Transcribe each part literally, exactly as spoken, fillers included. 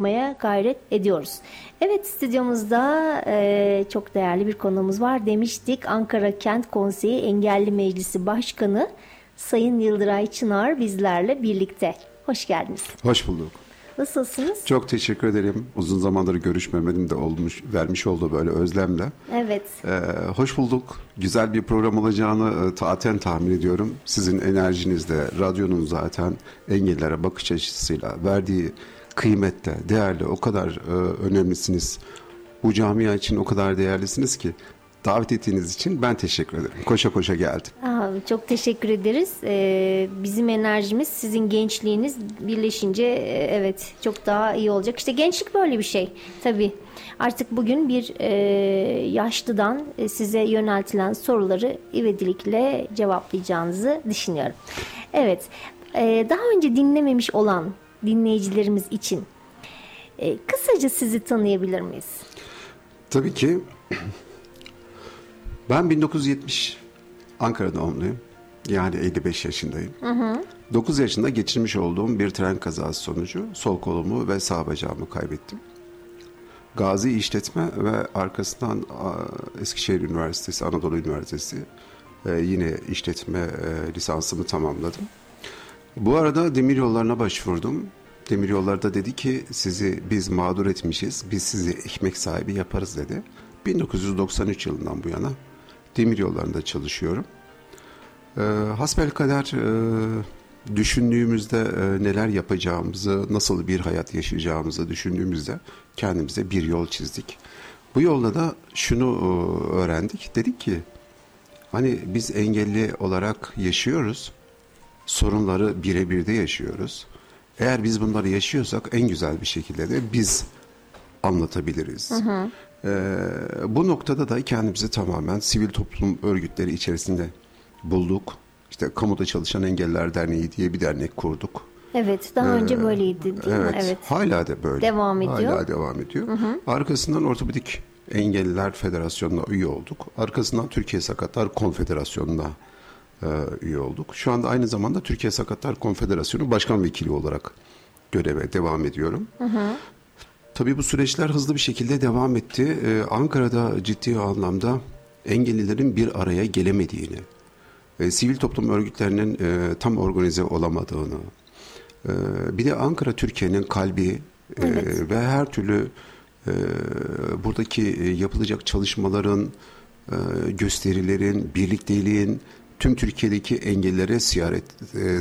yapmaya gayret ediyoruz. Evet, stüdyomuzda e, çok değerli bir konuğumuz var demiştik. Ankara Kent Konseyi Engelli Meclisi Başkanı Sayın Yıldıray Çınar bizlerle birlikte. Hoş geldiniz. Hoş bulduk. Nasılsınız? Çok teşekkür ederim. Uzun zamandır görüşmemedim de olmuş, vermiş olduğu böyle özlemle. Evet. Ee, hoş bulduk. Güzel bir program olacağını e, zaten tahmin ediyorum. Sizin enerjinizde, radyonun zaten engellilere bakış açısıyla verdiği kıymetle, değerli, o kadar e, önemlisiniz. Bu camia için o kadar değerlisiniz ki davet ettiğiniz için ben teşekkür ederim. Koşa koşa geldim. Aa, çok teşekkür ederiz. Ee, bizim enerjimiz, sizin gençliğiniz birleşince e, evet çok daha iyi olacak. İşte gençlik böyle bir şey tabii. Artık bugün bir e, yaşlıdan e, size yöneltilen soruları ivedilikle cevaplayacağınızı düşünüyorum. Evet, e, daha önce dinlememiş olan dinleyicilerimiz için e, kısaca sizi tanıyabilir miyiz? Tabii ki. Ben bin dokuz yüz yetmiş Ankara doğumluyum. Yani elli beş yaşındayım. Hı hı. dokuz yaşında geçirmiş olduğum bir tren kazası sonucu sol kolumu ve sağ bacağımı kaybettim. Gazi İşletme ve arkasından Eskişehir Üniversitesi, Anadolu Üniversitesi yine işletme lisansımı tamamladım. Bu arada demiryollarına başvurdum. Demiryolları da dedi ki sizi biz mağdur etmişiz, biz sizi ekmek sahibi yaparız dedi. bin dokuz yüz doksan üç yılından bu yana demiryollarında çalışıyorum. E, hasbelkader e, düşündüğümüzde e, neler yapacağımızı, nasıl bir hayat yaşayacağımızı düşündüğümüzde kendimize bir yol çizdik. Bu yolda da şunu e, öğrendik. Dedik ki hani biz engelli olarak yaşıyoruz, sorunları birebir de yaşıyoruz. Eğer biz bunları yaşıyorsak en güzel bir şekilde de biz anlatabiliriz. Hı hı. Ee, bu noktada da kendimizi tamamen sivil toplum örgütleri içerisinde bulduk. İşte Kamuda Çalışan Engelliler Derneği diye bir dernek kurduk. Evet, daha önce ee, böyleydi değil evet, mi? Evet. Hala da böyle. Devam ediyor. Hala devam ediyor. Hı hı. Arkasından Ortopedik Engelliler Federasyonu'na üye olduk. Arkasından Türkiye Sakatlar Konfederasyonu'na e, üye olduk. Şu anda aynı zamanda Türkiye Sakatlar Konfederasyonu Başkan Vekili olarak göreve devam ediyorum. Hı hı. Tabii bu süreçler hızlı bir şekilde devam etti. Ee, Ankara'da ciddi anlamda engellilerin bir araya gelemediğini, e, sivil toplum örgütlerinin e, tam organize olamadığını, e, bir de Ankara Türkiye'nin kalbi e, evet. ve her türlü e, buradaki e, yapılacak çalışmaların, e, gösterilerin, birlikteliğin tüm Türkiye'deki engellilere ziyaret e,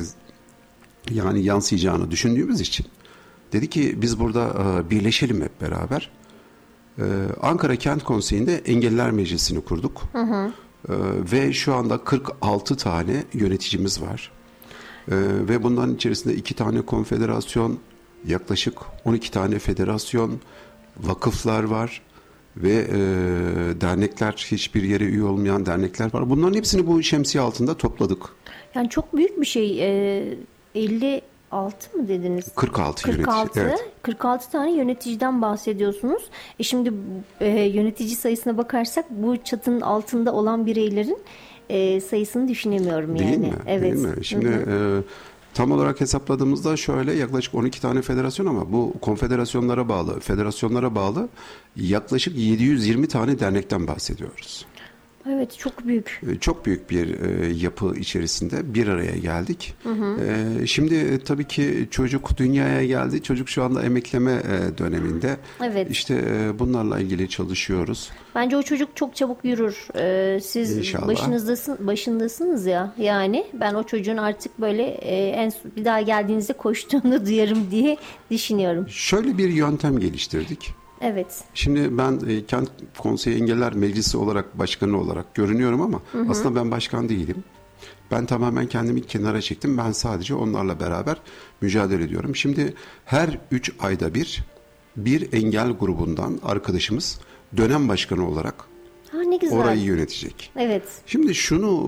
yani yansıyacağını düşündüğümüz için dedi ki biz burada e, birleşelim hep beraber. E, Ankara Kent Konseyi'nde Engelliler Meclisi'ni kurduk. Hı hı. E, ve şu anda kırk altı tane yöneticimiz var. E, ve bunların içerisinde iki tane konfederasyon, yaklaşık on iki tane federasyon, vakıflar var. Ve e, dernekler, hiçbir yere üye olmayan dernekler var. Bunların hepsini bu şemsiye altında topladık. Yani çok büyük bir şey. E, elli altı mı dediniz? kırk altı, kırk altı yönetici. Evet. kırk altı tane yöneticiden bahsediyorsunuz. E şimdi e, yönetici sayısına bakarsak bu çatının altında olan bireylerin e, sayısını düşünemiyorum Değil yani. Mi? Evet. Değil mi? Şimdi e, tam olarak hesapladığımızda şöyle yaklaşık on iki tane federasyon ama bu konfederasyonlara bağlı, federasyonlara bağlı yaklaşık yedi yüz yirmi tane dernekten bahsediyoruz. Evet, çok büyük. Çok büyük bir e, yapı içerisinde bir araya geldik. Hı hı. E, şimdi e, tabii ki çocuk dünyaya geldi. Çocuk şu anda emekleme e, döneminde. Evet. İşte e, bunlarla ilgili çalışıyoruz. Bence o çocuk çok çabuk yürür. Ee, siz İnşallah. başınızdasın, başındasınız ya. Yani ben o çocuğun artık böyle e, en bir daha geldiğinizde koştuğunu duyarım diye düşünüyorum. Şöyle bir yöntem geliştirdik. Evet. Şimdi ben e, Kent Konseyi Engelliler Meclisi olarak başkanı olarak görünüyorum ama hı hı. aslında ben başkan değilim. Ben tamamen kendimi kenara çektim. Ben sadece onlarla beraber mücadele ediyorum. Şimdi her üç ayda bir bir engel grubundan arkadaşımız dönem başkanı olarak ha, ne güzel. orayı yönetecek. Evet. Şimdi şunu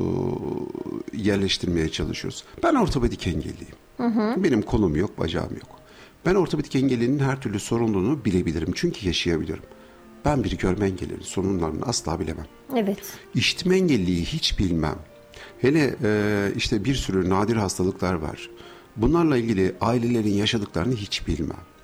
yerleştirmeye çalışıyoruz. Ben ortopedik engelliyim. Hı hı. Benim kolum yok, bacağım yok. Ben ortopedik engellinin her türlü sorunluğunu bilebilirim. Çünkü yaşayabilirim. Ben bir görme engellinin sorunlarını asla bilemem. Evet. İşitme engelliyi hiç bilmem. Hele e, işte bir sürü nadir hastalıklar var. Bunlarla ilgili ailelerin yaşadıklarını hiç bilmem.